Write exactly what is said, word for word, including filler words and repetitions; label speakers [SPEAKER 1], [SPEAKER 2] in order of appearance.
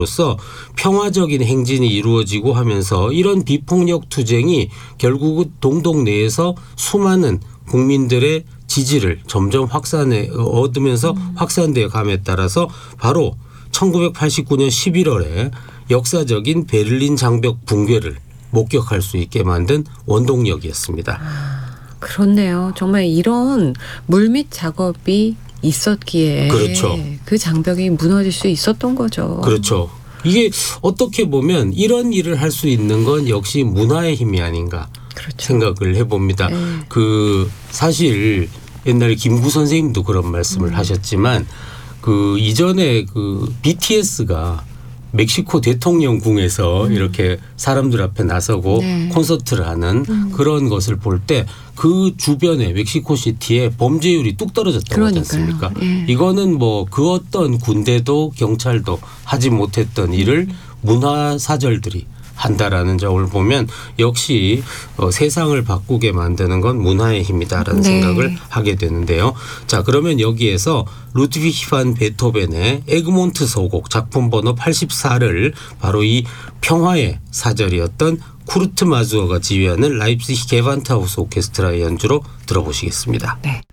[SPEAKER 1] 로서 평화적인 행진이 이루어지고 하면서 이런 비폭력 투쟁이 결국은 동독 내에서 수많은 국민들의 지지를 점점 확산해 얻으면서 음. 확산되어 감에 따라서 바로 천구백팔십구 년 십일월에 역사적인 베를린 장벽 붕괴를 목격할 수 있게 만든 원동력이었습니다.
[SPEAKER 2] 아, 그렇네요. 정말 이런 물밑 작업이 있었기에
[SPEAKER 1] 그렇죠.
[SPEAKER 2] 그 장벽이 무너질 수 있었던 거죠.
[SPEAKER 1] 그렇죠. 이게 어떻게 보면 이런 일을 할 수 있는 건 역시 문화의 힘이 아닌가
[SPEAKER 2] 그렇죠.
[SPEAKER 1] 생각을 해봅니다.
[SPEAKER 2] 네.
[SPEAKER 1] 그 사실 옛날에 김구 선생님도 그런 말씀을 음. 하셨지만 그 이전에 그 비티에스가 멕시코 대통령궁에서 음. 이렇게 사람들 앞에 나서고 네. 콘서트를 하는 음. 그런 것을 볼 때 그 주변에 멕시코 시티에 범죄율이 뚝 떨어졌다고 하지 않습니까? 예. 이거는 뭐 그 어떤 군대도 경찰도 하지 못했던 일을 음. 문화사절들이 한다라는 점을 보면 역시 어, 세상을 바꾸게 만드는 건 문화의 힘이다라는 네. 생각을 하게 되는데요. 자, 그러면 여기에서 루드비히 반 베토벤의 에그몬트 소곡 작품 번호 팔십사를 바로 이 평화의 사절이었던 쿠르트 마주어가 지휘하는 라입시히 게반트하우스 오케스트라의 연주로 들어보시겠습니다.
[SPEAKER 2] 네.